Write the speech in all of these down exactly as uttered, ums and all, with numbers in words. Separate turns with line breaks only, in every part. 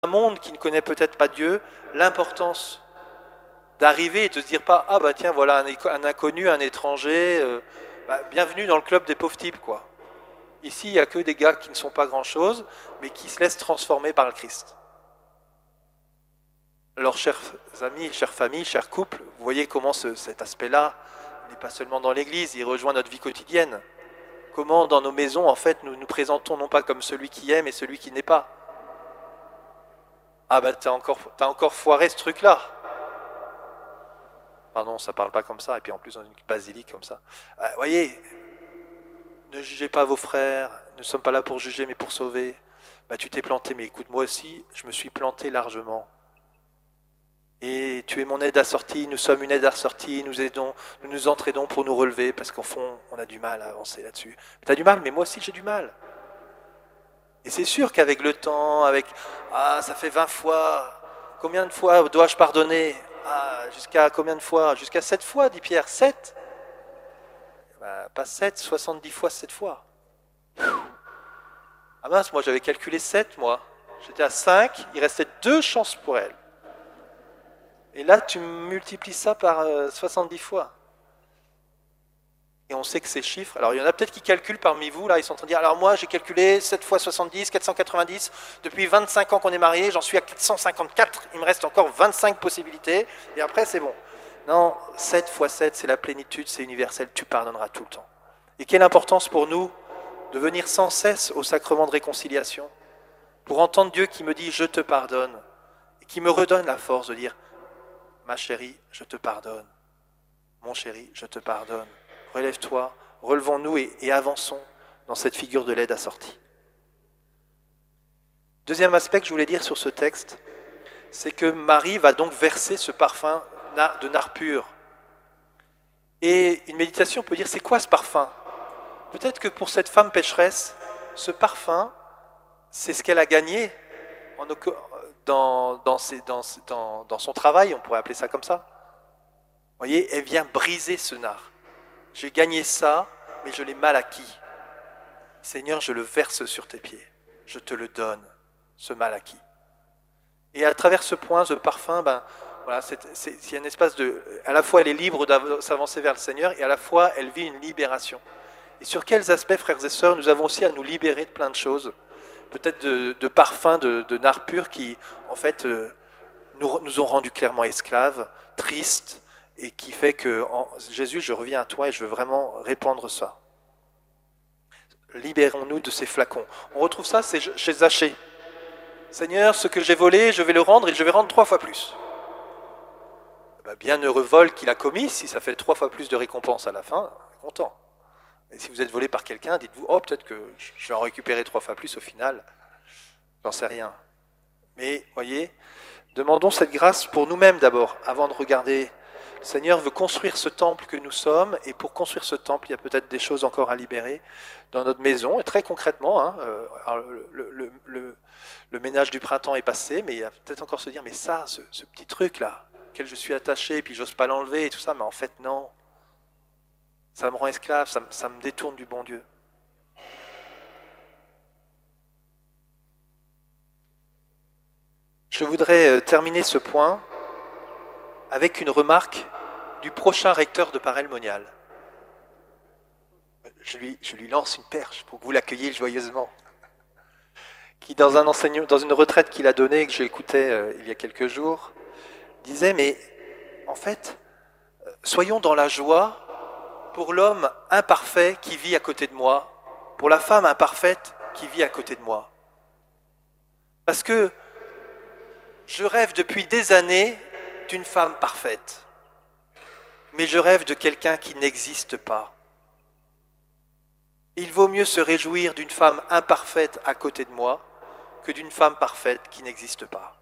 un monde qui ne connaît peut-être pas Dieu, l'importance d'arriver et de se dire pas, ah bah tiens, voilà un, un inconnu, un étranger, euh, bah, bienvenue dans le club des pauvres types, quoi. Ici, il n'y a que des gars qui ne sont pas grand-chose, mais qui se laissent transformer par le Christ. Alors, chers amis, chères familles, chers couples, vous voyez comment ce, cet aspect-là n'est pas seulement dans l'Église, il rejoint notre vie quotidienne. Comment, dans nos maisons, en fait, nous nous présentons non pas comme celui qui est, mais celui qui n'est pas. Ah ben, t'as encore, t'as encore foiré ce truc-là. Pardon, ça parle pas comme ça, et puis en plus dans une basilique comme ça. Vous ah, voyez, ne jugez pas vos frères, nous ne sommes pas là pour juger, mais pour sauver. Bah, tu t'es planté, mais écoute, moi aussi, je me suis planté largement. Et tu es mon aide assortie, nous sommes une aide assortie, nous aidons, nous nous entraidons pour nous relever, parce qu'au fond, on a du mal à avancer là-dessus. Tu as du mal, mais moi aussi j'ai du mal. Et c'est sûr qu'avec le temps, avec « Ah, ça fait vingt fois, combien de fois dois-je pardonner ?»« Ah, jusqu'à combien de fois ?»« Jusqu'à sept fois, dit Pierre. sept ?» Bah, pas sept, soixante-dix fois sept fois. Ah mince, moi j'avais calculé sept, moi. J'étais à cinq, il restait deux chances pour elle. Et là, tu multiplies ça par euh, soixante-dix fois. Et on sait que ces chiffres... Alors, il y en a peut-être qui calculent parmi vous, là, ils sont en train de dire, alors moi, j'ai calculé sept fois soixante-dix, quatre cent quatre-vingt-dix. Depuis vingt-cinq ans qu'on est mariés, j'en suis à quatre cent cinquante-quatre. Il me reste encore vingt-cinq possibilités. Et après, c'est bon. Non, sept fois sept, c'est la plénitude, c'est universel. Tu pardonneras tout le temps. Et quelle importance pour nous de venir sans cesse au sacrement de réconciliation pour entendre Dieu qui me dit, je te pardonne. Et qui me redonne la force de dire, ma chérie, je te pardonne. Mon chéri, je te pardonne. Relève-toi, relevons-nous et, et avançons dans cette figure de l'aide assortie. Deuxième aspect que je voulais dire sur ce texte, c'est que Marie va donc verser ce parfum de nard pur. Et une méditation peut dire, c'est quoi ce parfum? Peut-être que pour cette femme pécheresse, ce parfum, c'est ce qu'elle a gagné en, dans, dans, ses, dans, dans, dans son travail, on pourrait appeler ça comme ça. Vous voyez, elle vient briser ce nard. J'ai gagné ça, mais je l'ai mal acquis. Seigneur, je le verse sur tes pieds. Je te le donne, ce mal acquis. Et à travers ce point, ce parfum, ben, voilà, c'est, c'est, c'est un espace de... À la fois, elle est libre de s'avancer vers le Seigneur, et à la fois, elle vit une libération. Et sur quels aspects, frères et sœurs, nous avons aussi à nous libérer de plein de choses, peut-être de, de parfums de, de nard pur qui, en fait, euh, nous, nous ont rendus clairement esclaves, tristes, et qui fait que, en, Jésus, je reviens à toi et je veux vraiment répandre ça. Libérons-nous de ces flacons. On retrouve ça, c'est chez Zachée. Seigneur, ce que j'ai volé, je vais le rendre et je vais rendre trois fois plus. Ben, bienheureux vol qu'il a commis, si ça fait trois fois plus de récompense à la fin, content. Et si vous êtes volé par quelqu'un, dites-vous, oh, peut-être que je vais en récupérer trois fois plus au final. J'en sais rien. Mais, voyez, demandons cette grâce pour nous-mêmes d'abord, avant de regarder. Le Seigneur veut construire ce temple que nous sommes, et pour construire ce temple, il y a peut-être des choses encore à libérer dans notre maison, et très concrètement, hein, euh, alors le, le, le, le ménage du printemps est passé, mais il y a peut-être encore se dire, mais ça, ce, ce petit truc-là, auquel je suis attaché, et puis j'ose pas l'enlever, et tout ça, mais en fait, non. Ça me rend esclave, ça, ça me détourne du bon Dieu. Je voudrais terminer ce point avec une remarque du prochain recteur de Paray-le-Monial. Je lui, je lui lance une perche pour que vous l'accueilliez joyeusement. Qui, dans, un enseigne, dans une retraite qu'il a donnée, que j'écoutais euh, il y a quelques jours, disait, mais en fait, soyons dans la joie pour l'homme imparfait qui vit à côté de moi, pour la femme imparfaite qui vit à côté de moi. Parce que je rêve depuis des années d'une femme parfaite, mais je rêve de quelqu'un qui n'existe pas. Il vaut mieux se réjouir d'une femme imparfaite à côté de moi que d'une femme parfaite qui n'existe pas.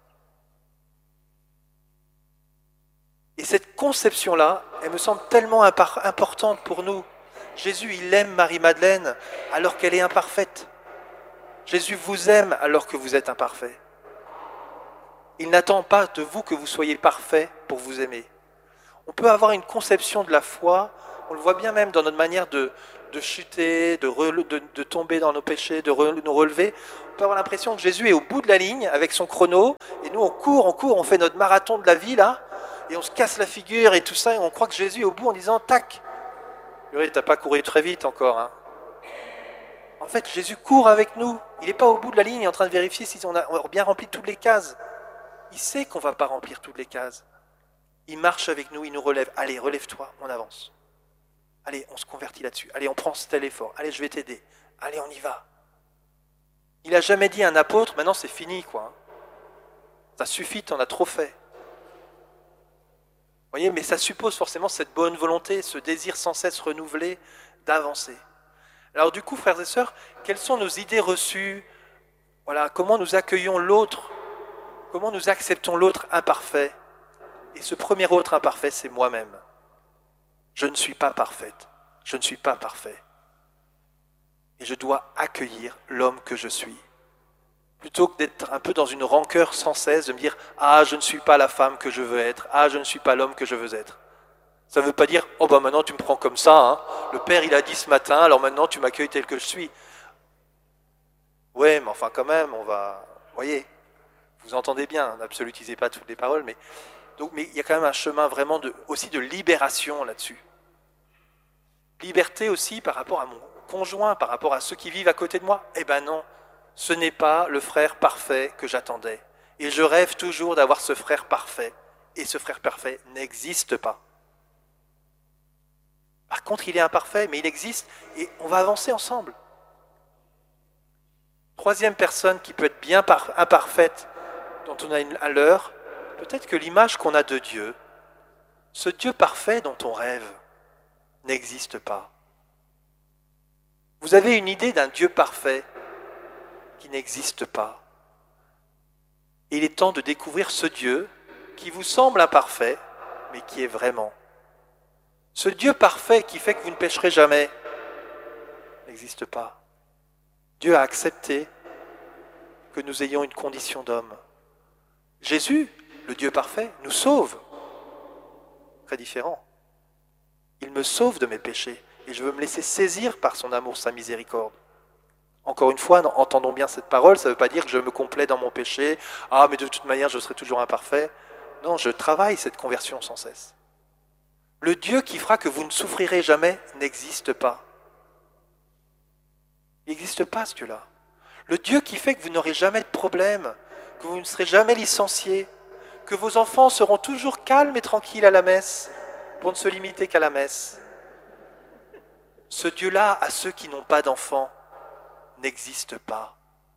Et cette conception-là, elle me semble tellement importante pour nous. Jésus, il aime Marie-Madeleine alors qu'elle est imparfaite. Jésus vous aime alors que vous êtes imparfait. Il n'attend pas de vous que vous soyez parfait pour vous aimer. On peut avoir une conception de la foi, on le voit bien même dans notre manière de, de chuter, de, re- de, de tomber dans nos péchés, de re- nous relever. On peut avoir l'impression que Jésus est au bout de la ligne avec son chrono, et nous on court, on court, on fait notre marathon de la vie là, et on se casse la figure et tout ça, et on croit que Jésus est au bout en disant tac. Purée, t'as pas couru très vite encore, hein. En fait, Jésus court avec nous. Il n'est pas au bout de la ligne, il est en train de vérifier si on a bien rempli toutes les cases. Il sait qu'on ne va pas remplir toutes les cases. Il marche avec nous, il nous relève. Allez, relève-toi, on avance. Allez, on se convertit là-dessus. Allez, on prend tel effort. Allez, je vais t'aider. Allez, on y va. Il n'a jamais dit à un apôtre, maintenant c'est fini, quoi. Ça suffit, t'en as trop fait. Vous voyez, mais ça suppose forcément cette bonne volonté, ce désir sans cesse renouvelé d'avancer. Alors du coup, frères et sœurs, quelles sont nos idées reçues? Voilà, comment nous accueillons l'autre? Comment nous acceptons l'autre imparfait? Et ce premier autre imparfait, c'est moi-même. Je ne suis pas parfaite, je ne suis pas parfait. Et je dois accueillir l'homme que je suis. Plutôt que d'être un peu dans une rancœur sans cesse, de me dire « Ah, je ne suis pas la femme que je veux être, ah, je ne suis pas l'homme que je veux être ». Ça ne veut pas dire « Oh, bah maintenant tu me prends comme ça, hein. Le père il a dit ce matin, alors maintenant tu m'accueilles tel que je suis. » Ouais, mais enfin quand même, on va... Vous voyez, vous entendez bien, n'absolutisez pas toutes les paroles, mais... Donc, mais il y a quand même un chemin vraiment de, aussi de libération là-dessus. Liberté aussi par rapport à mon conjoint, par rapport à ceux qui vivent à côté de moi. Eh ben non, ce n'est pas le frère parfait que j'attendais. Et je rêve toujours d'avoir ce frère parfait. Et ce frère parfait n'existe pas. Par contre, il est imparfait, mais il existe et on va avancer ensemble. Troisième personne qui peut être bien par, imparfaite, dont on a une, à l'heure, peut-être que l'image qu'on a de Dieu, ce Dieu parfait dont on rêve, n'existe pas. Vous avez une idée d'un Dieu parfait qui n'existe pas. Et il est temps de découvrir ce Dieu qui vous semble imparfait, mais qui est vraiment. Ce Dieu parfait qui fait que vous ne pécherez jamais n'existe pas. Dieu a accepté que nous ayons une condition d'homme. Jésus, le Dieu parfait, nous sauve. Très différent. Il me sauve de mes péchés et je veux me laisser saisir par son amour, sa miséricorde. Encore une fois, entendons bien cette parole, ça ne veut pas dire que je me complais dans mon péché. Ah, mais de toute manière, je serai toujours imparfait. Non, je travaille cette conversion sans cesse. Le Dieu qui fera que vous ne souffrirez jamais n'existe pas. Il n'existe pas ce Dieu-là. Le Dieu qui fait que vous n'aurez jamais de problème, que vous ne serez jamais licencié, que vos enfants seront toujours calmes et tranquilles à la messe, pour ne se limiter qu'à la messe. Ce Dieu-là, à ceux qui n'ont pas d'enfants, n'existe pas.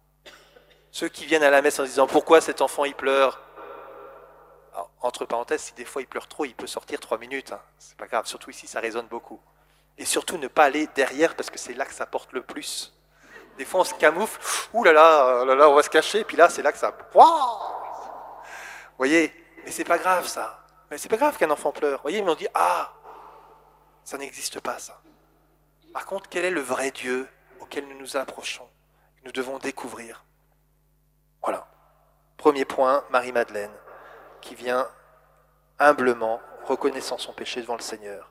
Ceux qui viennent à la messe en disant « Pourquoi cet enfant il pleure ?» Alors, entre parenthèses, si des fois il pleure trop, il peut sortir trois minutes. Hein. C'est pas grave, surtout ici, ça résonne beaucoup. Et surtout, ne pas aller derrière, parce que c'est là que ça porte le plus. Des fois, on se camoufle. Ouh là là, là là, on va se cacher. Et puis là, c'est là que ça... Vous voyez, mais c'est pas grave, ça. Mais c'est pas grave qu'un enfant pleure. Vous voyez, mais on dit « Ah, ça n'existe pas, ça. » Par contre, quel est le vrai Dieu auquel nous nous approchons, que nous devons découvrir? Voilà. Premier point, Marie-Madeleine, qui vient humblement, reconnaissant son péché devant le Seigneur.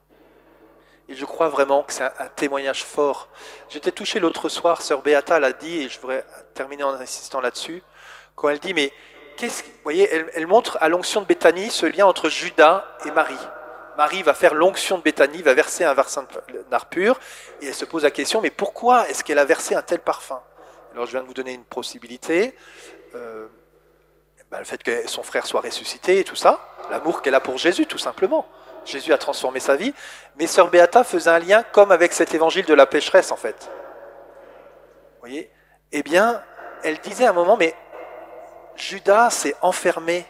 Et je crois vraiment que c'est un, un témoignage fort. J'étais touché l'autre soir, sœur Béata l'a dit, et je voudrais terminer en insistant là-dessus, quand elle dit, mais qu'est-ce, vous voyez, elle, elle montre à l'onction de Béthanie ce lien entre Judas et Marie. Marie va faire l'onction de Béthanie, va verser un versin de nard pur, et elle se pose la question, mais pourquoi est-ce qu'elle a versé un tel parfum? Alors je viens de vous donner une possibilité, euh, ben, le fait que son frère soit ressuscité et tout ça, l'amour qu'elle a pour Jésus tout simplement. Jésus a transformé sa vie, mais sœur Béata faisait un lien comme avec cet évangile de la pécheresse en fait. Vous voyez? Eh bien, elle disait à un moment, mais Judas s'est enfermé,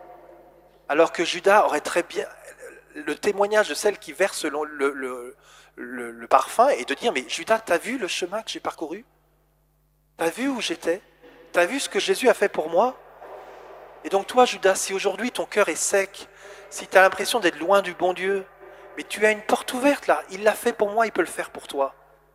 alors que Judas aurait très bien... Le témoignage de celle qui verse le, le, le, le, le parfum et de dire, mais Judas, t'as vu le chemin que j'ai parcouru? T'as vu où j'étais? T'as vu ce que Jésus a fait pour moi? Et donc toi, Judas, si aujourd'hui ton cœur est sec, si tu as l'impression d'être loin du bon Dieu, mais tu as une porte ouverte là, il l'a fait pour moi, il peut le faire pour toi.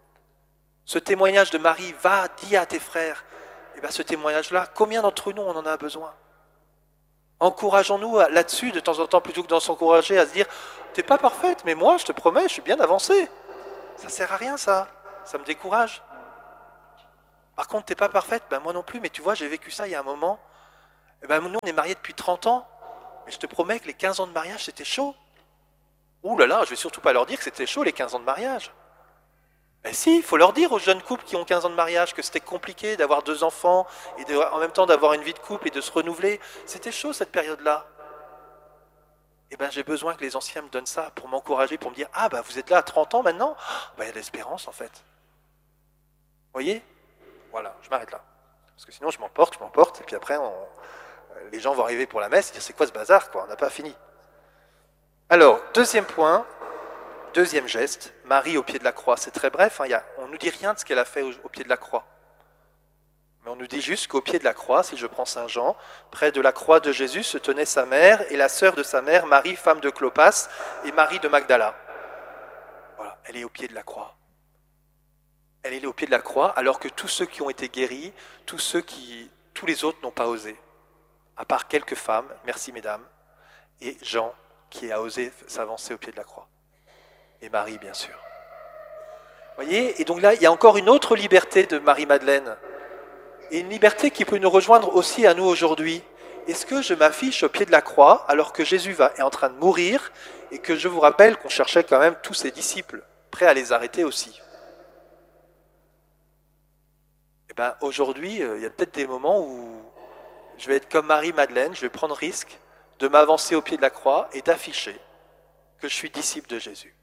Ce témoignage de Marie, va, dis à tes frères, et bien ce témoignage-là, combien d'entre nous on en a besoin? Encourageons-nous là-dessus de temps en temps, plutôt que de s'encourager à se dire « T'es pas parfaite, mais moi, je te promets, je suis bien avancé. Ça sert à rien, ça. Ça me décourage. Par contre, t'es pas parfaite, ben moi non plus, mais tu vois, j'ai vécu ça il y a un moment. Eh ben, nous, on est mariés depuis trente ans, mais je te promets que les quinze ans de mariage, c'était chaud. Ouh là là, je vais surtout pas leur dire que c'était chaud les quinze ans de mariage. Ben si, il faut leur dire aux jeunes couples qui ont quinze ans de mariage que c'était compliqué d'avoir deux enfants et de, en même temps d'avoir une vie de couple et de se renouveler. C'était chaud cette période-là. Eh ben j'ai besoin que les anciens me donnent ça pour m'encourager, pour me dire « Ah, ben vous êtes là à trente ans maintenant ?» Ben il y a de l'espérance en fait. Vous voyez? Voilà, je m'arrête là. Parce que sinon je m'emporte, je m'emporte, et puis après on... les gens vont arriver pour la messe et dire « C'est quoi ce bazar, quoi? On n'a pas fini. » Alors, deuxième point, deuxième geste, Marie au pied de la croix. C'est très bref, hein, y a, on ne nous dit rien de ce qu'elle a fait au, au pied de la croix. Mais on nous dit juste qu'au pied de la croix, si je prends Saint Jean, près de la croix de Jésus se tenait sa mère et la sœur de sa mère, Marie, femme de Clopas, et Marie de Magdala. Voilà, elle est au pied de la croix. Elle est au pied de la croix, alors que tous ceux qui ont été guéris, tous ceux qui, tous les autres n'ont pas osé. À part quelques femmes, merci mesdames, et Jean qui a osé s'avancer au pied de la croix. Et Marie, bien sûr. Vous voyez? Et donc là, il y a encore une autre liberté de Marie-Madeleine. Et une liberté qui peut nous rejoindre aussi à nous aujourd'hui. Est-ce que je m'affiche au pied de la croix alors que Jésus va, est en train de mourir et que je vous rappelle qu'on cherchait quand même tous ses disciples, prêts à les arrêter aussi? Eh bien, aujourd'hui, il y a peut-être des moments où je vais être comme Marie-Madeleine, je vais prendre risque de m'avancer au pied de la croix et d'afficher que je suis disciple de Jésus.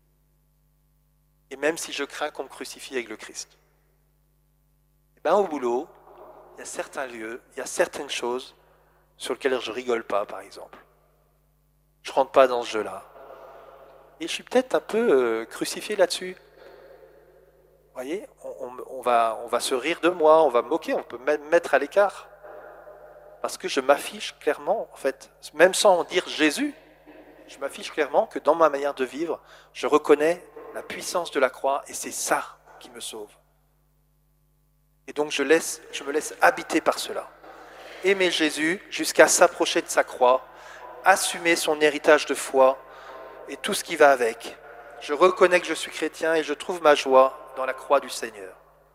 Et même si je crains qu'on me crucifie avec le Christ. Eh bien, au boulot, il y a certains lieux, il y a certaines choses sur lesquelles je rigole pas, par exemple. Je rentre pas dans ce jeu-là. Et je suis peut-être un peu euh, crucifié là-dessus. Vous voyez, on, on, on, va, on va se rire de moi, on va me moquer, on peut me mettre à l'écart. Parce que je m'affiche clairement, en fait, même sans dire Jésus, je m'affiche clairement que dans ma manière de vivre, je reconnais la puissance de la croix et c'est ça qui me sauve. Et donc je, laisse, je me laisse habiter par cela. Aimer Jésus jusqu'à s'approcher de sa croix, assumer son héritage de foi et tout ce qui va avec. Je reconnais que je suis chrétien et je trouve ma joie dans la croix du Seigneur.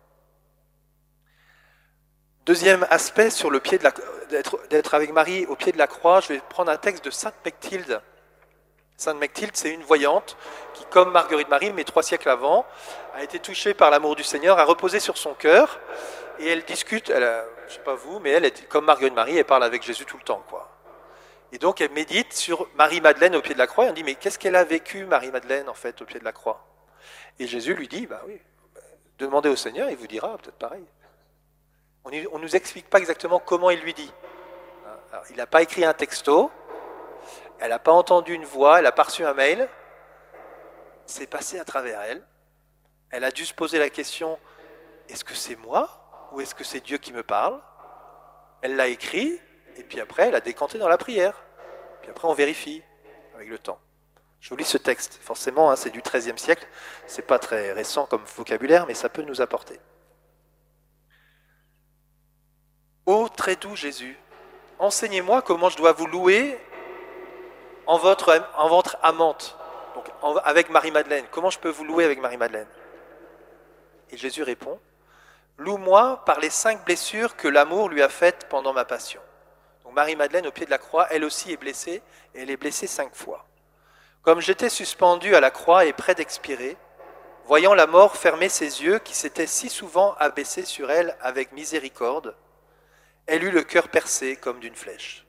Deuxième aspect sur le pied de la, d'être, d'être avec Marie au pied de la croix, je vais prendre un texte de Sainte Mechtilde. Sainte Mechtilde, c'est une voyante qui, comme Marguerite Marie, mais trois siècles avant, a été touchée par l'amour du Seigneur, a reposé sur son cœur, et elle discute, elle a, je ne sais pas vous, mais elle, est, comme Marguerite Marie, elle parle avec Jésus tout le temps, quoi. Et donc elle médite sur Marie-Madeleine au pied de la croix, et on dit, mais qu'est-ce qu'elle a vécu, Marie-Madeleine, en fait, au pied de la croix? Et Jésus lui dit, bah oui, demandez au Seigneur, il vous dira, peut-être pareil. On ne nous explique pas exactement comment il lui dit. Alors, il n'a pas écrit un texto, elle n'a pas entendu une voix, elle n'a pas reçu un mail, c'est passé à travers elle. Elle a dû se poser la question, est-ce que c'est moi ou est-ce que c'est Dieu qui me parle? Elle l'a écrit, et puis après elle a décanté dans la prière. Puis après on vérifie avec le temps. Je vous lis ce texte, forcément hein, c'est du treizième siècle, c'est pas très récent comme vocabulaire, mais ça peut nous apporter. Ô très doux Jésus, enseignez-moi comment je dois vous louer en votre, en votre amante, donc en, avec Marie-Madeleine. Comment je peux vous louer avec Marie-Madeleine? Et Jésus répond, loue-moi par les cinq blessures que l'amour lui a faites pendant ma passion. Donc Marie-Madeleine, au pied de la croix, elle aussi est blessée, et elle est blessée cinq fois. Comme j'étais suspendu à la croix et près d'expirer, voyant la mort fermer ses yeux qui s'étaient si souvent abaissés sur elle avec miséricorde, elle eut le cœur percé comme d'une flèche.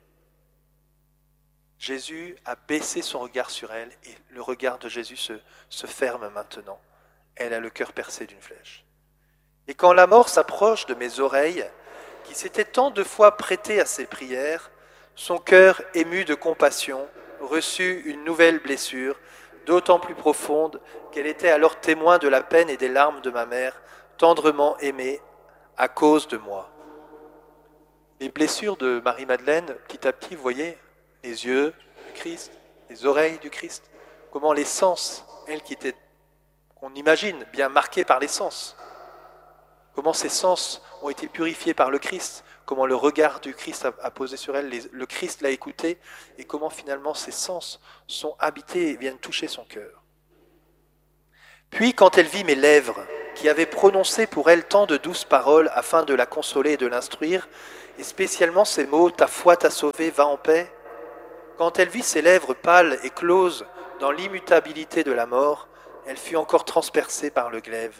Jésus a baissé son regard sur elle et le regard de Jésus se, se ferme maintenant. Elle a le cœur percé d'une flèche. Et quand la mort s'approche de mes oreilles, qui s'étaient tant de fois prêtées à ses prières, son cœur ému de compassion reçut une nouvelle blessure, d'autant plus profonde qu'elle était alors témoin de la peine et des larmes de ma mère, tendrement aimée à cause de moi. Les blessures de Marie-Madeleine, petit à petit, vous voyez, les yeux du Christ, les oreilles du Christ, comment les sens, elle qui était, qu'on imagine, bien marquée par les sens, comment ces sens ont été purifiés par le Christ, comment le regard du Christ a, a posé sur elle, les, le Christ l'a écouté, et comment finalement ces sens sont habités et viennent toucher son cœur. Puis quand elle vit mes lèvres, qui avaient prononcé pour elle tant de douces paroles afin de la consoler et de l'instruire, et spécialement ces mots « Ta foi t'a sauvé, va en paix », quand elle vit ses lèvres pâles et closes dans l'immutabilité de la mort, elle fut encore transpercée par le glaive.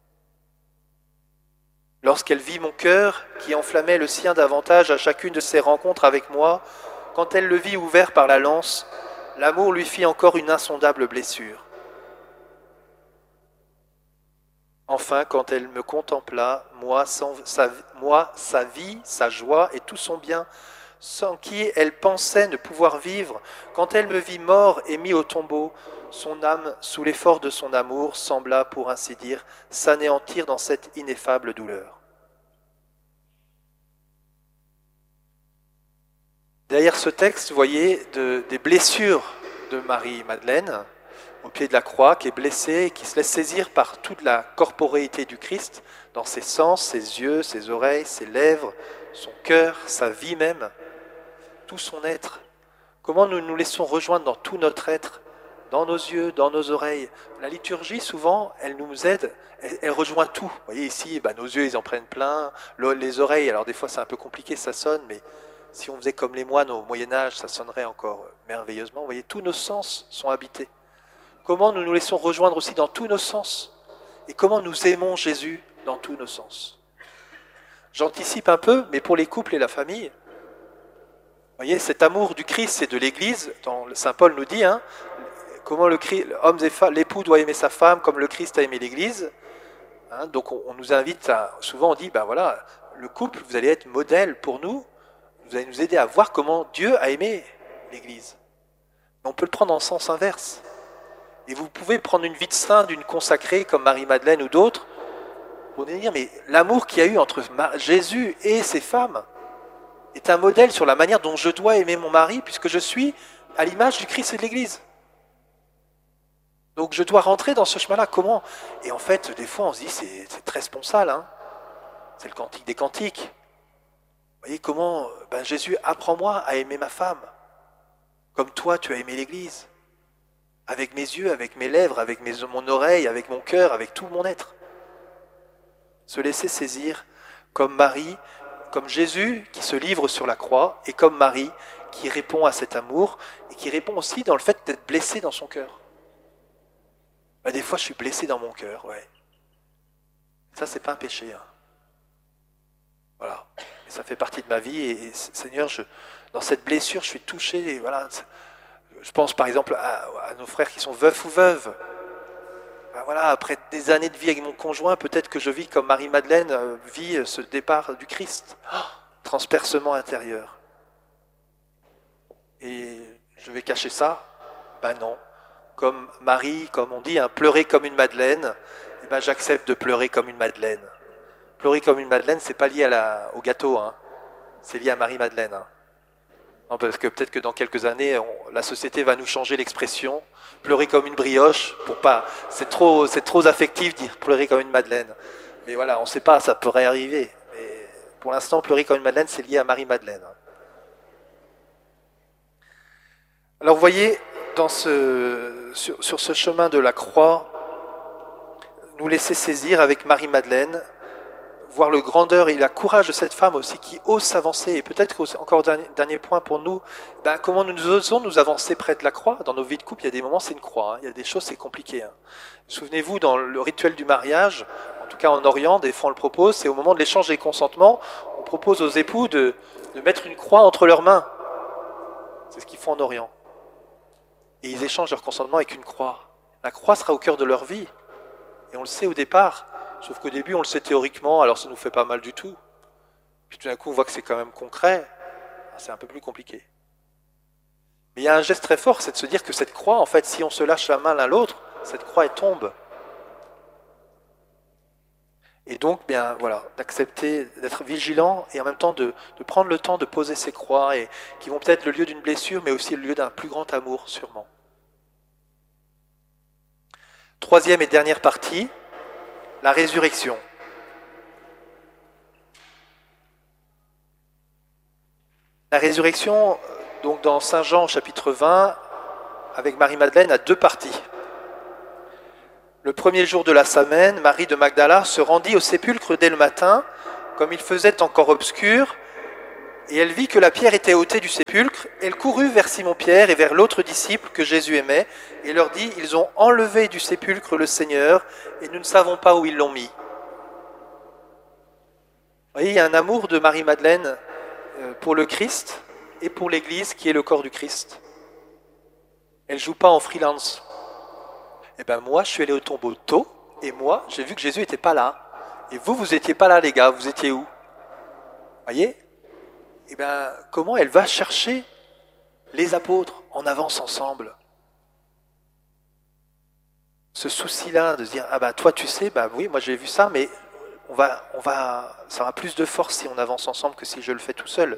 Lorsqu'elle vit mon cœur, qui enflammait le sien davantage à chacune de ses rencontres avec moi, quand elle le vit ouvert par la lance, l'amour lui fit encore une insondable blessure. Enfin, quand elle me contempla, moi, sans, sa, moi, sa vie, sa joie et tout son bien, sans qui elle pensait ne pouvoir vivre, quand elle me vit mort et mis au tombeau, son âme, sous l'effort de son amour, sembla, pour ainsi dire, s'anéantir dans cette ineffable douleur. Derrière ce texte, vous voyez de, des blessures de Marie-Madeleine, au pied de la croix, qui est blessée et qui se laisse saisir par toute la corporéité du Christ, dans ses sens, ses yeux, ses oreilles, ses lèvres, son cœur, sa vie même, tout son être. Comment nous nous laissons rejoindre dans tout notre être, dans nos yeux, dans nos oreilles. La liturgie, souvent, elle nous aide, elle, elle rejoint tout. Vous voyez ici, bah, nos yeux, ils en prennent plein, les oreilles, alors des fois c'est un peu compliqué, ça sonne, mais si on faisait comme les moines au Moyen-Âge, ça sonnerait encore merveilleusement. Vous voyez, tous nos sens sont habités. Comment nous nous laissons rejoindre aussi dans tous nos sens, et comment nous aimons Jésus dans tous nos sens. J'anticipe un peu, mais pour les couples et la famille, vous voyez, cet amour du Christ et de l'Église, dont Saint Paul nous dit, hein, comment le Christ, hommes et femmes, l'époux doit aimer sa femme comme le Christ a aimé l'Église. Hein, donc on, on nous invite à, souvent on dit, ben voilà, le couple, vous allez être modèle pour nous, vous allez nous aider à voir comment Dieu a aimé l'Église. Mais on peut le prendre en sens inverse. Et vous pouvez prendre une vie de saint, d'une consacrée comme Marie-Madeleine ou d'autres, pour nous dire, mais l'amour qu'il y a eu entre Jésus et ses femmes est un modèle sur la manière dont je dois aimer mon mari, puisque je suis à l'image du Christ et de l'Église. Donc je dois rentrer dans ce chemin-là. Comment? Et en fait, des fois, on se dit, c'est, c'est très sponsal, hein. C'est le cantique des cantiques. Vous voyez comment ben, Jésus, apprends-moi à aimer ma femme, comme toi tu as aimé l'Église, avec mes yeux, avec mes lèvres, avec mes, mon oreille, avec mon cœur, avec tout mon être. Se laisser saisir comme Marie, comme Jésus qui se livre sur la croix, et comme Marie qui répond à cet amour, et qui répond aussi dans le fait d'être blessé dans son cœur. Ben, des fois, je suis blessé dans mon cœur, ouais. Ça, c'est pas un péché. Hein. Voilà. Et ça fait partie de ma vie, et, et Seigneur, je, dans cette blessure, je suis touché, et voilà. Je pense par exemple à, à nos frères qui sont veufs ou veuves. Ben voilà, après des années de vie avec mon conjoint, peut-être que je vis comme Marie-Madeleine euh, vit ce départ du Christ. Oh, transpercement intérieur. Et je vais cacher ça? Ben non. Comme Marie, comme on dit, hein, pleurer comme une Madeleine, eh ben j'accepte de pleurer comme une Madeleine. Pleurer comme une Madeleine, c'est pas lié à la, au gâteau, hein. C'est lié à Marie-Madeleine. Hein. Non, parce que peut-être que dans quelques années, on, la société va nous changer l'expression. Pleurer comme une brioche, pour pas, c'est trop, c'est trop affectif de dire pleurer comme une Madeleine. Mais voilà, on ne sait pas, ça pourrait arriver. Mais pour l'instant, pleurer comme une Madeleine, c'est lié à Marie-Madeleine. Alors vous voyez, dans ce, sur, sur ce chemin de la croix, nous laisser saisir avec Marie-Madeleine, voir le grandeur et la courage de cette femme aussi qui ose s'avancer. Et peut-être encore dernier, dernier point pour nous, ben, comment nous osons nous avancer près de la croix. Dans nos vies de couple, il y a des moments, c'est une croix. Hein. Il y a des choses, c'est compliqué. Hein. Souvenez-vous, dans le rituel du mariage, en tout cas en Orient, des fois on le propose, c'est au moment de l'échange des consentements, on propose aux époux de, de mettre une croix entre leurs mains. C'est ce qu'ils font en Orient. Et ils échangent leur consentement avec une croix. La croix sera au cœur de leur vie. Et on le sait au départ. Sauf qu'au début, on le sait théoriquement, alors ça nous fait pas mal du tout. Puis tout d'un coup, on voit que c'est quand même concret. C'est un peu plus compliqué. Mais il y a un geste très fort, c'est de se dire que cette croix, en fait, si on se lâche la main l'un l'autre, cette croix, elle tombe. Et donc, bien, voilà, d'accepter, d'être vigilant et en même temps de, de prendre le temps de poser ces croix et, qui vont peut-être le lieu d'une blessure, mais aussi le lieu d'un plus grand amour, sûrement. Troisième et dernière partie, la résurrection. La résurrection, donc dans Saint Jean chapitre vingt, avec Marie-Madeleine, a deux parties. Le premier jour de la semaine, Marie de Magdala se rendit au sépulcre dès le matin, comme il faisait encore obscur, et elle vit que la pierre était ôtée du sépulcre. Elle courut vers Simon-Pierre et vers l'autre disciple que Jésus aimait, et leur dit, « Ils ont enlevé du sépulcre le Seigneur, et nous ne savons pas où ils l'ont mis. » Vous voyez, il y a un amour de Marie-Madeleine pour le Christ et pour l'Église qui est le corps du Christ. Elle ne joue pas en freelance. Eh bien moi, je suis allé au tombeau tôt, et moi, j'ai vu que Jésus n'était pas là. Et vous, vous n'étiez pas là, les gars, vous étiez où? Vous voyez? Eh bien, comment elle va chercher les apôtres? On avance ensemble. Ce souci-là de se dire, ah ben toi tu sais, bah oui, moi j'ai vu ça, mais on va, on va, ça aura plus de force si on avance ensemble que si je le fais tout seul.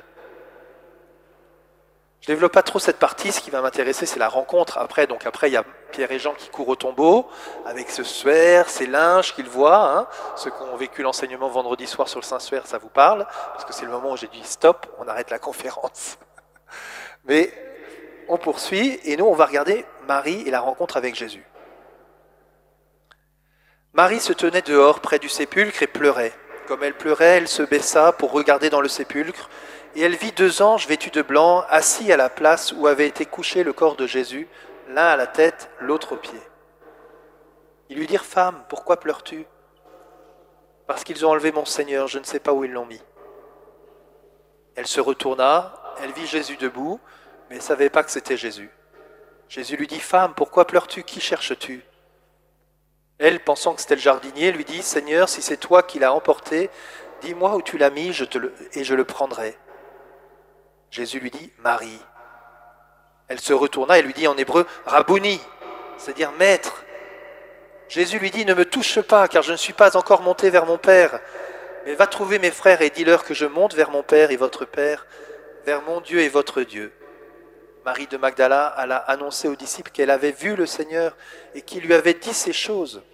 Je ne développe pas trop cette partie, ce qui va m'intéresser, c'est la rencontre. Après, donc après, il y a Pierre et Jean qui courent au tombeau, avec ce suaire, ces linges qu'ils voient. Hein. Ceux qui ont vécu l'enseignement vendredi soir sur le Saint-Suaire, ça vous parle, parce que c'est le moment où j'ai dit stop, on arrête la conférence. Mais on poursuit, et nous, on va regarder Marie et la rencontre avec Jésus. Marie se tenait dehors près du sépulcre et pleurait. Comme elle pleurait, elle se baissa pour regarder dans le sépulcre, et elle vit deux anges vêtus de blanc, assis à la place où avait été couché le corps de Jésus, l'un à la tête, l'autre aux pieds. Ils lui dirent, « Femme, pourquoi pleures-tu » ? « Parce qu'ils ont enlevé mon Seigneur, je ne sais pas où ils l'ont mis. » Elle se retourna, elle vit Jésus debout, mais elle ne savait pas que c'était Jésus. Jésus lui dit, « Femme, pourquoi pleures-tu ? Qui cherches-tu » Elle, pensant que c'était le jardinier, lui dit, « Seigneur, si c'est toi qui l'as emporté, dis-moi où tu l'as mis je te le, et je le prendrai. » Jésus lui dit, « Marie. » Elle se retourna et lui dit en hébreu, « Rabouni », c'est-à-dire « Maître ». Jésus lui dit, « Ne me touche pas, car je ne suis pas encore monté vers mon Père, mais va trouver mes frères et dis-leur que je monte vers mon Père et votre Père, vers mon Dieu et votre Dieu. » Marie de Magdala alla annoncer aux disciples qu'elle avait vu le Seigneur et qu'il lui avait dit ces choses.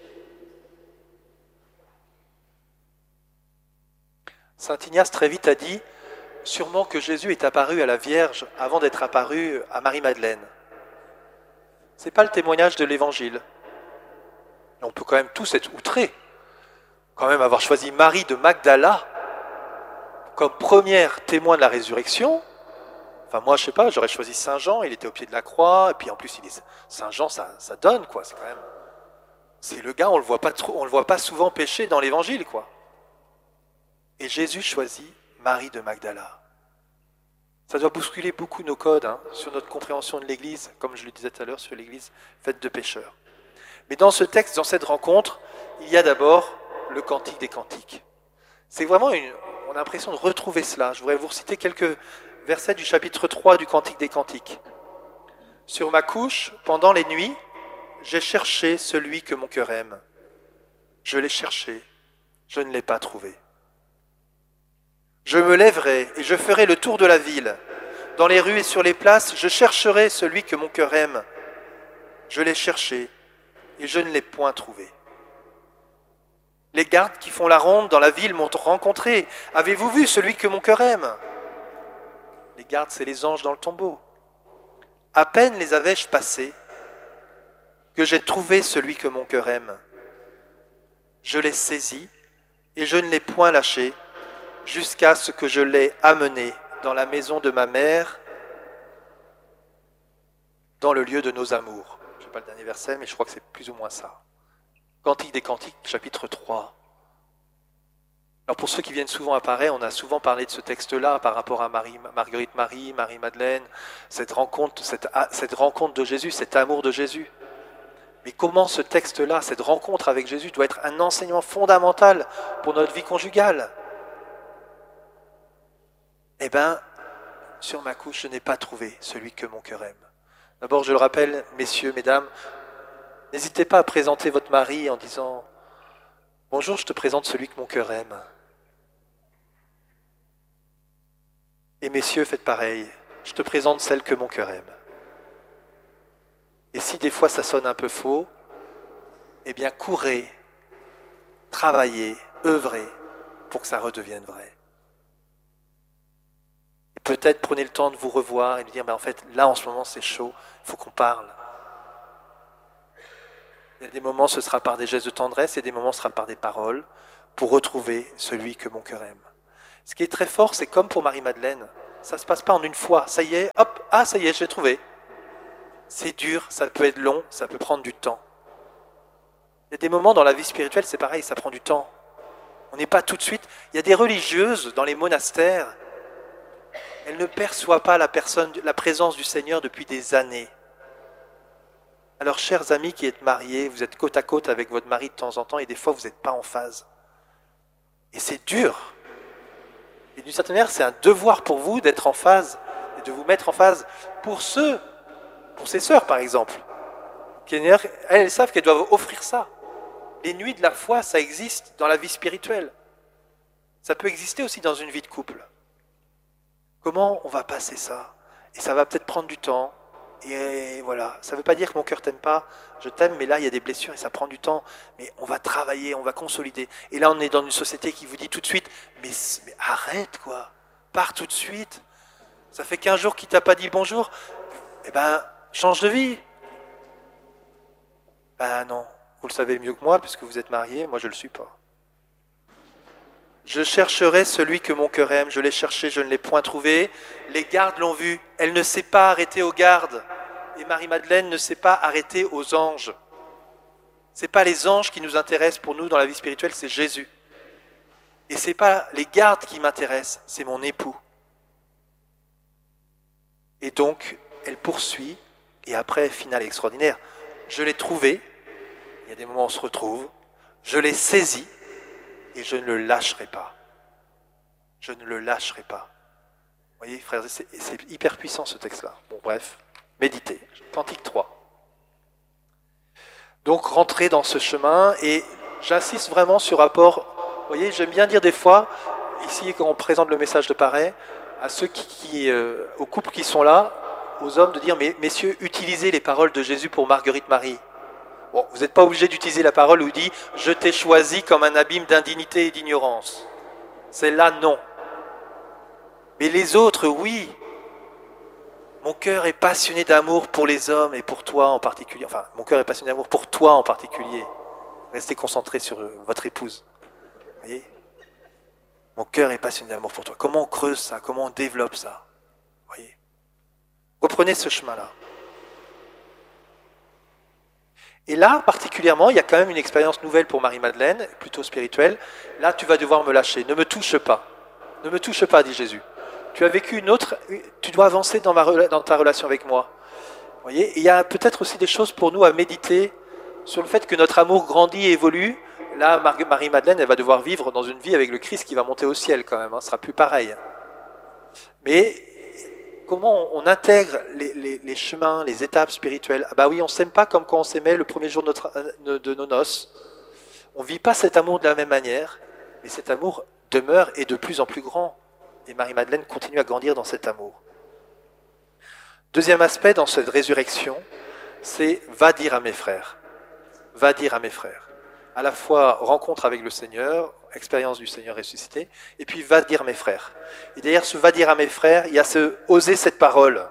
Saint Ignace très vite a dit, sûrement que Jésus est apparu à la Vierge avant d'être apparu à Marie-Madeleine. Ce n'est pas le témoignage de l'Évangile. On peut quand même tous être outrés, quand même avoir choisi Marie de Magdala comme première témoin de la résurrection. Enfin moi je sais pas, j'aurais choisi Saint Jean, il était au pied de la croix, et puis en plus il est Saint Jean, ça, ça donne quoi, c'est quand même. C'est le gars, on le voit pas trop, on le voit pas souvent pécher dans l'Évangile quoi. Et Jésus choisit Marie de Magdala. Ça doit bousculer beaucoup nos codes hein, sur notre compréhension de l'Église, comme je le disais tout à l'heure sur l'Église faite de pécheurs. Mais dans ce texte, dans cette rencontre, il y a d'abord le Cantique des Cantiques. C'est vraiment une, on a l'impression de retrouver cela. Je voudrais vous reciter quelques versets du chapitre trois du Cantique des Cantiques. Sur ma couche, pendant les nuits, j'ai cherché celui que mon cœur aime. Je l'ai cherché, je ne l'ai pas trouvé. Je me lèverai et je ferai le tour de la ville. Dans les rues et sur les places, je chercherai celui que mon cœur aime. Je l'ai cherché et je ne l'ai point trouvé. Les gardes qui font la ronde dans la ville m'ont rencontré. Avez-vous vu celui que mon cœur aime ? Les gardes, c'est les anges dans le tombeau. À peine les avais-je passés que j'ai trouvé celui que mon cœur aime. Je l'ai saisi et je ne l'ai point lâché jusqu'à ce que je l'ai amené dans la maison de ma mère, dans le lieu de nos amours. Je ne sais pas le dernier verset, mais je crois que c'est plus ou moins ça. Cantique des Cantiques, chapitre trois. Alors pour ceux qui viennent souvent à Paris, on a souvent parlé de ce texte-là par rapport à Marie, Marguerite Marie, Marie-Madeleine, cette rencontre, cette, cette rencontre de Jésus, cet amour de Jésus. Mais comment ce texte-là, cette rencontre avec Jésus doit être un enseignement fondamental pour notre vie conjugale ? Eh bien, sur ma couche, je n'ai pas trouvé celui que mon cœur aime. D'abord, je le rappelle, messieurs, mesdames, n'hésitez pas à présenter votre mari en disant « Bonjour, je te présente celui que mon cœur aime. » Et messieurs, faites pareil, je te présente celle que mon cœur aime. Et si des fois ça sonne un peu faux, eh bien courez, travaillez, œuvrez pour que ça redevienne vrai. Et peut-être prenez le temps de vous revoir et de dire, ben en fait, là en ce moment c'est chaud, il faut qu'on parle. Il y a des moments, ce sera par des gestes de tendresse, et des moments, ce sera par des paroles, pour retrouver celui que mon cœur aime. Ce qui est très fort, c'est comme pour Marie-Madeleine. Ça ne se passe pas en une fois. Ça y est, hop, ah, ça y est, je l'ai trouvé. C'est dur, ça peut être long, ça peut prendre du temps. Il y a des moments dans la vie spirituelle, c'est pareil, ça prend du temps. On n'est pas tout de suite... Il y a des religieuses dans les monastères, elles ne perçoivent pas la, personne, la présence du Seigneur depuis des années. Alors, chers amis qui êtes mariés, vous êtes côte à côte avec votre mari de temps en temps et des fois, vous n'êtes pas en phase. Et c'est dur. Et d'une certaine manière, c'est un devoir pour vous d'être en phase et de vous mettre en phase pour ceux, pour ces sœurs, par exemple. Elles, elles savent qu'elles doivent offrir ça. Les nuits de la foi, ça existe dans la vie spirituelle. Ça peut exister aussi dans une vie de couple. Comment on va passer ça? Et ça va peut-être prendre du temps. Et voilà, ça ne veut pas dire que mon cœur t'aime pas, je t'aime, mais là il y a des blessures et ça prend du temps. Mais on va travailler, on va consolider. Et là on est dans une société qui vous dit tout de suite, mais, mais arrête quoi, pars tout de suite. Ça fait quinze jours qu'il t'a pas dit bonjour. Eh ben, change de vie. Ben non, vous le savez mieux que moi puisque vous êtes mariés, moi je ne le suis pas. Je chercherai celui que mon cœur aime, je l'ai cherché, je ne l'ai point trouvé. Les gardes l'ont vu, elle ne s'est pas arrêtée aux gardes. Et Marie-Madeleine ne s'est pas arrêtée aux anges. Ce n'est pas les anges qui nous intéressent pour nous dans la vie spirituelle, c'est Jésus. Et ce n'est pas les gardes qui m'intéressent, c'est mon époux. Et donc, elle poursuit, et après, finale extraordinaire. Je l'ai trouvé, il y a des moments où on se retrouve, je l'ai saisi, et je ne le lâcherai pas. Je ne le lâcherai pas. Vous voyez, frères, c'est, c'est hyper puissant ce texte-là. Bon, bref, méditez. Cantique trois. Donc, rentrez dans ce chemin, et j'insiste vraiment sur rapport. Vous voyez, j'aime bien dire des fois, ici, quand on présente le message de Paray, à ceux qui, qui euh, aux couples qui sont là, aux hommes, de dire, mais messieurs, utilisez les paroles de Jésus pour Marguerite Marie. Bon, vous n'êtes pas obligé d'utiliser la parole où il dit « Je t'ai choisi comme un abîme d'indignité et d'ignorance ». Celle-là, non. Mais les autres, oui. Mon cœur est passionné d'amour pour les hommes et pour toi en particulier. Enfin, mon cœur est passionné d'amour pour toi en particulier. Restez concentrés sur votre épouse. Vous voyez ? Mon cœur est passionné d'amour pour toi. Comment on creuse ça? Comment on développe ça? Vous voyez ? Reprenez ce chemin-là. Et là, particulièrement, il y a quand même une expérience nouvelle pour Marie-Madeleine, plutôt spirituelle. Là, tu vas devoir me lâcher. Ne me touche pas. Ne me touche pas, dit Jésus. Tu as vécu une autre... Tu dois avancer dans, ma, dans ta relation avec moi. Vous voyez ? Et il y a peut-être aussi des choses pour nous à méditer sur le fait que notre amour grandit et évolue. Là, Marie-Madeleine, elle va devoir vivre dans une vie avec le Christ qui va monter au ciel quand même. Hein, ce ne sera plus pareil. Mais... Comment on intègre les, les, les chemins, les étapes spirituelles? Ah bah oui, on ne s'aime pas comme quand on s'aimait le premier jour de, notre, de nos noces. On ne vit pas cet amour de la même manière, mais cet amour demeure et de plus en plus grand. Et Marie-Madeleine continue à grandir dans cet amour. Deuxième aspect dans cette résurrection, c'est « va dire à mes frères ». Va dire à mes frères. À la fois rencontre avec le Seigneur, expérience du Seigneur ressuscité, et puis va dire à mes frères. Et derrière ce va dire à mes frères, il y a ce oser cette parole. Vous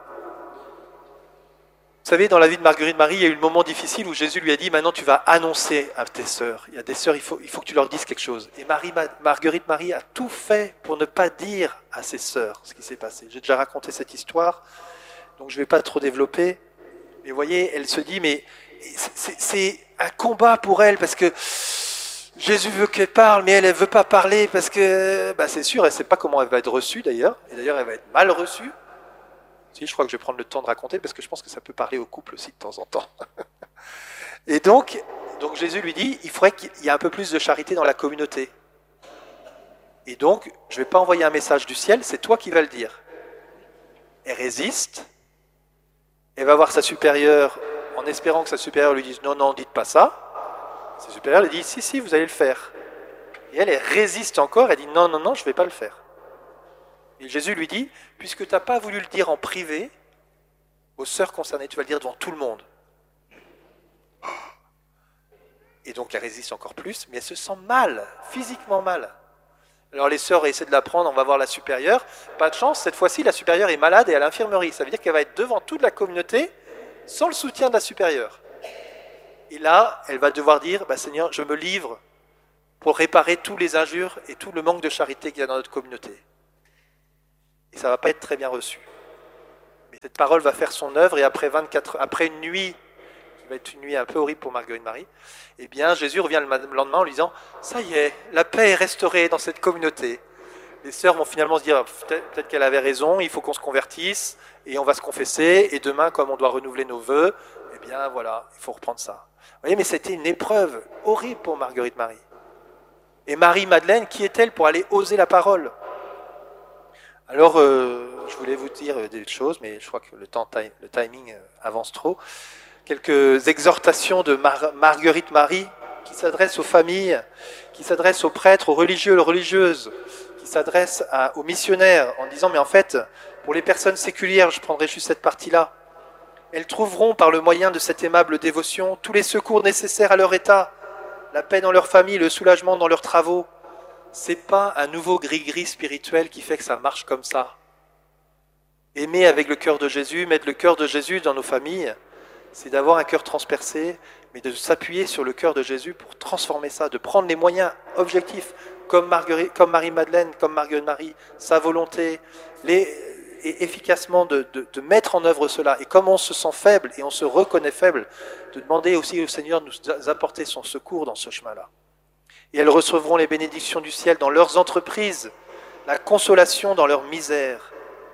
savez, dans la vie de Marguerite Marie, il y a eu le moment difficile où Jésus lui a dit, maintenant tu vas annoncer à tes sœurs. Il y a des sœurs, il faut, il faut que tu leur dises quelque chose. Et Marie, Marguerite Marie a tout fait pour ne pas dire à ses sœurs ce qui s'est passé. J'ai déjà raconté cette histoire, donc je ne vais pas trop développer. Mais vous voyez, elle se dit, mais c'est, c'est un combat pour elle, parce que Jésus veut qu'elle parle, mais elle ne veut pas parler, parce que bah c'est sûr, elle ne sait pas comment elle va être reçue d'ailleurs, et d'ailleurs elle va être mal reçue. Si, je crois que je vais prendre le temps de raconter, parce que je pense que ça peut parler au couple aussi de temps en temps. Et donc, donc Jésus lui dit, il faudrait qu'il y ait un peu plus de charité dans la communauté. Et donc, je ne vais pas envoyer un message du ciel, c'est toi qui vas le dire. Elle résiste, elle va voir sa supérieure, en espérant que sa supérieure lui dise « Non, non, dites pas ça ». Sa supérieure lui dit « Si, si, vous allez le faire ». Et elle, elle résiste encore, elle dit « Non, non, non, je ne vais pas le faire ». Et Jésus lui dit « Puisque tu n'as pas voulu le dire en privé, aux sœurs concernées, tu vas le dire devant tout le monde ». Et donc elle résiste encore plus, mais elle se sent mal, physiquement mal. Alors les sœurs essaient de la prendre, on va voir la supérieure. Pas de chance, cette fois-ci, la supérieure est malade et à l'infirmerie. Ça veut dire qu'elle va être devant toute la communauté, sans le soutien de la supérieure. Et là, elle va devoir dire, bah, Seigneur, je me livre pour réparer tous les injures et tout le manque de charité qu'il y a dans notre communauté. Et ça ne va pas être très bien reçu. Mais cette parole va faire son œuvre, et après, vingt-quatre, après une nuit, qui va être une nuit un peu horrible pour Marguerite Marie, eh bien, Jésus revient le lendemain en lui disant, ça y est, la paix est restaurée dans cette communauté. Les sœurs vont finalement se dire, peut-être, peut-être qu'elle avait raison, il faut qu'on se convertisse, et on va se confesser, et demain, comme on doit renouveler nos vœux, eh bien, voilà, il faut reprendre ça. Vous voyez, mais c'était une épreuve horrible pour Marguerite Marie. Et Marie-Madeleine, qui est-elle pour aller oser la parole? Alors, euh, je voulais vous dire des choses, mais je crois que le, temps, le timing avance trop. Quelques exhortations de Mar- Marguerite Marie, qui s'adressent aux familles, qui s'adressent aux prêtres, aux religieux, aux religieuses, qui s'adressent à, aux missionnaires, en disant, mais en fait, pour les personnes séculières, je prendrai juste cette partie-là, elles trouveront par le moyen de cette aimable dévotion tous les secours nécessaires à leur état, la paix dans leur famille, le soulagement dans leurs travaux. C'est pas un nouveau gris-gris spirituel qui fait que ça marche comme ça. Aimer avec le cœur de Jésus, mettre le cœur de Jésus dans nos familles, c'est d'avoir un cœur transpercé, mais de s'appuyer sur le cœur de Jésus pour transformer ça, de prendre les moyens objectifs, comme, Marguerite, comme Marie-Madeleine, comme Marguerite Marie, sa volonté, les, et efficacement de, de, de mettre en œuvre cela. Et comme on se sent faible et on se reconnaît faible, de demander aussi au Seigneur de nous apporter son secours dans ce chemin-là. Et elles recevront les bénédictions du ciel dans leurs entreprises, la consolation dans leur misère.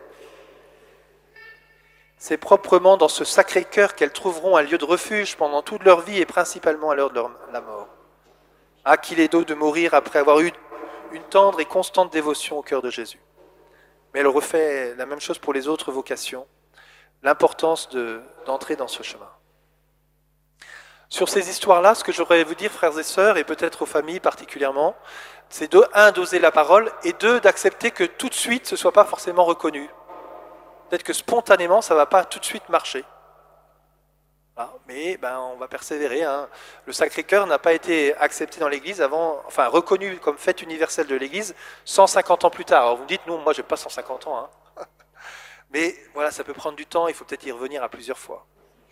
C'est proprement dans ce sacré cœur qu'elles trouveront un lieu de refuge pendant toute leur vie et principalement à l'heure de leur, la mort. Ah, qu'il est d'eau de mourir après avoir eu une tendre et constante dévotion au cœur de Jésus. Mais elle refait la même chose pour les autres vocations, l'importance de, d'entrer dans ce chemin. Sur ces histoires-là, ce que j'aurais vous dire, frères et sœurs, et peut-être aux familles particulièrement, c'est de, un, d'oser la parole, et deux, d'accepter que tout de suite, ce ne soit pas forcément reconnu. Peut-être que spontanément, ça ne va pas tout de suite marcher. Ah, mais ben, on va persévérer. Hein. Le Sacré-Cœur n'a pas été accepté dans l'Église avant, enfin reconnu comme fête universelle de l'Église cent cinquante ans plus tard. Alors vous me dites, non, moi je n'ai pas cent cinquante ans. Hein. Mais voilà, ça peut prendre du temps, il faut peut-être y revenir à plusieurs fois.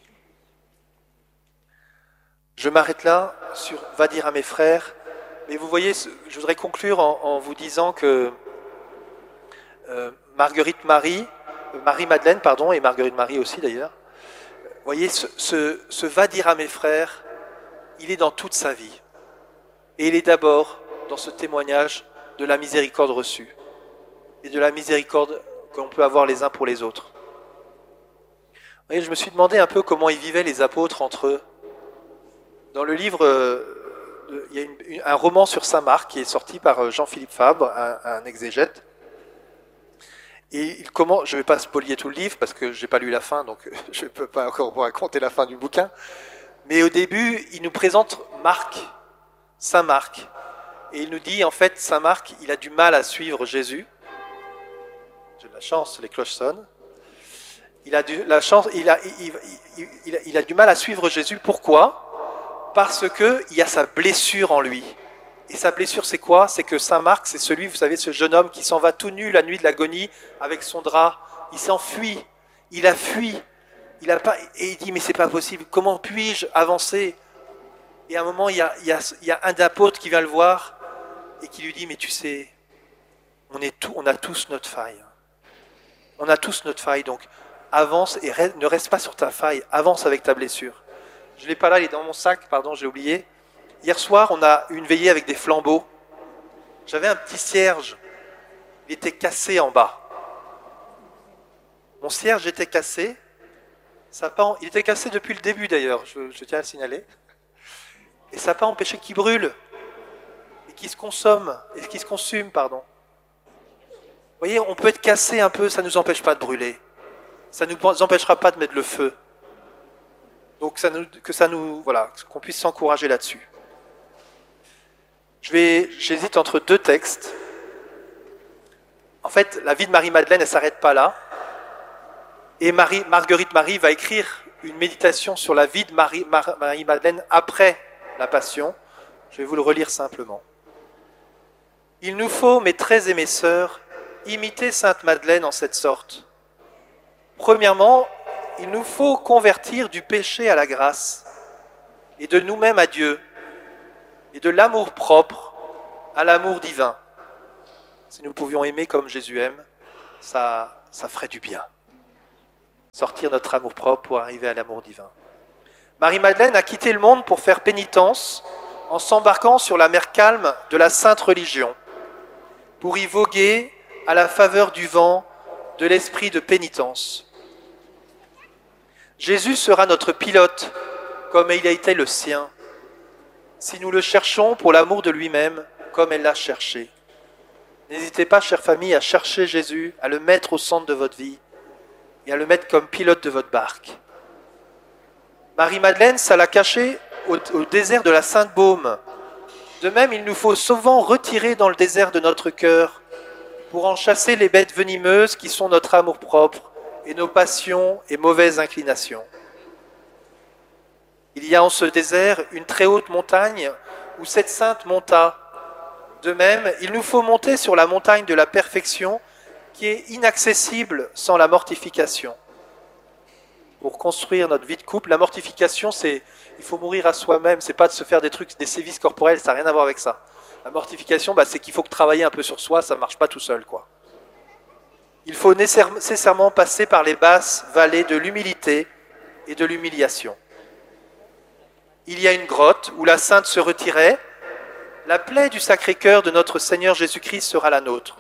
Je m'arrête là sur « Va dire à mes frères ». Mais vous voyez, je voudrais conclure en, en vous disant que euh, Marguerite Marie, euh, Marie-Madeleine, pardon, et Marguerite Marie aussi d'ailleurs, vous voyez, ce, ce, ce « Va dire à mes frères », il est dans toute sa vie. Et il est d'abord dans ce témoignage de la miséricorde reçue et de la miséricorde qu'on peut avoir les uns pour les autres. Vous voyez, je me suis demandé un peu comment ils vivaient les apôtres entre eux. Dans le livre, euh, il y a une, une, un roman sur saint Marc qui est sorti par Jean-Philippe Fabre, un, un exégète. Et il commence, je ne vais pas spolier tout le livre parce que je n'ai pas lu la fin, donc je ne peux pas encore vous raconter la fin du bouquin. Mais au début, il nous présente Marc, saint Marc. Et il nous dit, en fait, saint Marc, il a du mal à suivre Jésus. J'ai de la chance, les cloches sonnent. Il a du, la chance, il a, il, il, il, il a du mal à suivre Jésus. Pourquoi ? Parce qu'il y a sa blessure en lui. Et sa blessure, c'est quoi? C'est que saint Marc, c'est celui, vous savez, ce jeune homme qui s'en va tout nu la nuit de l'agonie avec son drap. Il s'enfuit. Il a fui. Il a pas, et il dit, mais c'est pas possible. Comment puis-je avancer? Et à un moment, il y a, il y a, il y a un apôtre qui vient le voir et qui lui dit, mais tu sais, on, est tout, on a tous notre faille. On a tous notre faille, donc avance et reste, ne reste pas sur ta faille. Avance avec ta blessure. Je ne l'ai pas là, il est dans mon sac, pardon, j'ai oublié. Hier soir, on a eu une veillée avec des flambeaux. J'avais un petit cierge. Il était cassé en bas. Mon cierge était cassé. Ça pas, il était cassé depuis le début d'ailleurs, je, je tiens à le signaler. Et ça n'a pas empêché qu'il brûle. Et qu'il se consomme. Et qu'il se consume, pardon. Vous voyez, on peut être cassé un peu, ça ne nous empêche pas de brûler. Ça ne nous empêchera pas de mettre le feu. Donc ça nous, que ça nous, voilà, qu'on puisse s'encourager là-dessus. Je vais, j'hésite entre deux textes. En fait, la vie de Marie-Madeleine, elle ne s'arrête pas là. Et Marie, Marguerite Marie va écrire une méditation sur la vie de Marie, Marie-Madeleine après la Passion. Je vais vous le relire simplement. Il nous faut, mes très aimées sœurs, imiter Sainte Madeleine en cette sorte. Premièrement, il nous faut convertir du péché à la grâce et de nous-mêmes à Dieu, et de l'amour propre à l'amour divin. Si nous pouvions aimer comme Jésus aime, ça, ça ferait du bien. Sortir notre amour propre pour arriver à l'amour divin. Marie-Madeleine a quitté le monde pour faire pénitence en s'embarquant sur la mer calme de la sainte religion, pour y voguer à la faveur du vent de l'esprit de pénitence. Jésus sera notre pilote, comme il a été le sien, si nous le cherchons pour l'amour de lui-même, comme elle l'a cherché. N'hésitez pas, chère famille, à chercher Jésus, à le mettre au centre de votre vie et à le mettre comme pilote de votre barque. Marie-Madeleine, ça l'a caché au, au désert de la Sainte-Baume. De même, il nous faut souvent retirer dans le désert de notre cœur pour en chasser les bêtes venimeuses qui sont notre amour-propre et nos passions et mauvaises inclinations. Il y a en ce désert une très haute montagne où cette sainte monta. De même, il nous faut monter sur la montagne de la perfection qui est inaccessible sans la mortification. Pour construire notre vie de couple, la mortification, c'est il faut mourir à soi-même, c'est pas de se faire des trucs, des sévices corporels, ça n'a rien à voir avec ça. La mortification, bah, c'est qu'il faut que travailler un peu sur soi, ça ne marche pas tout seul, quoi. Il faut nécessairement passer par les basses vallées de l'humilité et de l'humiliation. Il y a une grotte où la sainte se retirait, la plaie du Sacré-Cœur de notre Seigneur Jésus-Christ sera la nôtre.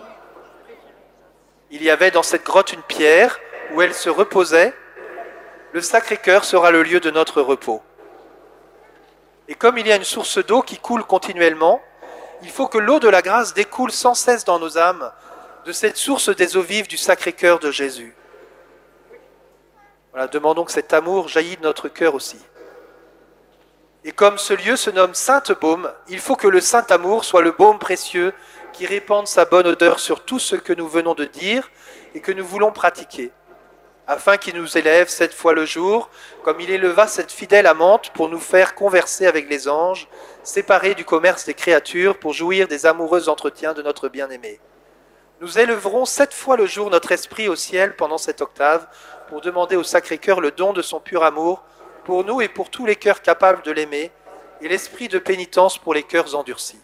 Il y avait dans cette grotte une pierre où elle se reposait, le Sacré-Cœur sera le lieu de notre repos. Et comme il y a une source d'eau qui coule continuellement, il faut que l'eau de la grâce découle sans cesse dans nos âmes de cette source des eaux vives du Sacré-Cœur de Jésus. Voilà, demandons que cet amour jaillisse de notre cœur aussi. Et comme ce lieu se nomme Sainte-Baume, il faut que le saint amour soit le baume précieux qui répande sa bonne odeur sur tout ce que nous venons de dire et que nous voulons pratiquer, afin qu'il nous élève sept fois le jour, comme il éleva cette fidèle amante pour nous faire converser avec les anges, séparés du commerce des créatures pour jouir des amoureux entretiens de notre bien-aimé. Nous élèverons sept fois le jour notre esprit au ciel pendant cette octave pour demander au Sacré-Cœur le don de son pur amour pour nous et pour tous les cœurs capables de l'aimer, et l'esprit de pénitence pour les cœurs endurcis.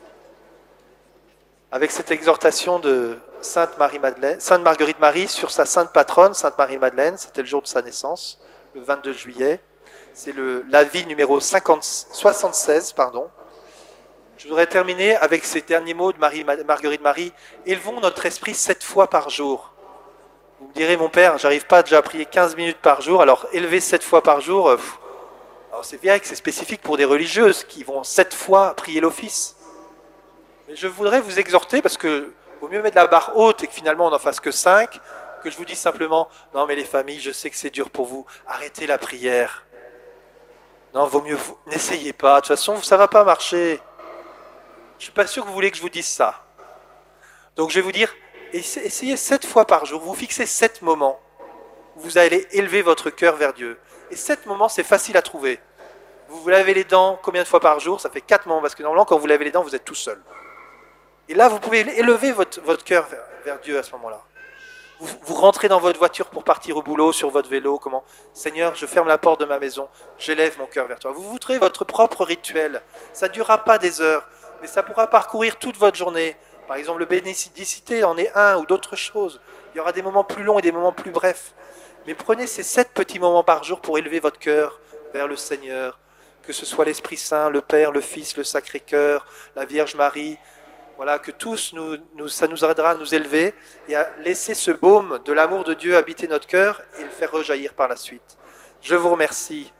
Avec cette exhortation de Sainte Marie-Madeleine, Sainte Marguerite Marie sur sa sainte patronne, Sainte Marie-Madeleine, c'était le jour de sa naissance, le vingt-deux juillet, c'est le, l'avis numéro cinquante, soixante-seize, pardon. Je voudrais terminer avec ces derniers mots de Marie, Marguerite Marie. Élevons notre esprit sept fois par jour. Vous me direz, mon père, j'arrive pas déjà à prier quinze minutes par jour, alors élever sept fois par jour, euh, alors c'est vrai que c'est spécifique pour des religieuses qui vont sept fois prier l'office. Mais je voudrais vous exhorter, parce que vaut mieux mettre la barre haute et que finalement on n'en fasse que cinq, que je vous dise simplement, non mais les familles, je sais que c'est dur pour vous, arrêtez la prière. Non, vaut mieux, vous, n'essayez pas, de toute façon ça ne va pas marcher. Je ne suis pas sûr que vous voulez que je vous dise ça. Donc je vais vous dire, essayez sept fois par jour, vous fixez sept moments où vous allez élever votre cœur vers Dieu. Et sept moments, c'est facile à trouver. Vous vous lavez les dents combien de fois par jour? Ça fait quatre moments, parce que normalement, quand vous lavez les dents, vous êtes tout seul. Et là, vous pouvez élever votre, votre cœur vers, vers Dieu à ce moment-là. Vous, vous rentrez dans votre voiture pour partir au boulot, sur votre vélo, comment? Seigneur, je ferme la porte de ma maison, j'élève mon cœur vers toi. Vous vous trouvez votre propre rituel. Ça ne durera pas des heures, mais ça pourra parcourir toute votre journée. Par exemple, le bénédicité en est un ou d'autres choses. Il y aura des moments plus longs et des moments plus brefs. Mais prenez ces sept petits moments par jour pour élever votre cœur vers le Seigneur, que ce soit l'Esprit Saint, le Père, le Fils, le Sacré-Cœur, la Vierge Marie. Voilà, que tous, nous, nous, ça nous aidera à nous élever et à laisser ce baume de l'amour de Dieu habiter notre cœur et le faire rejaillir par la suite. Je vous remercie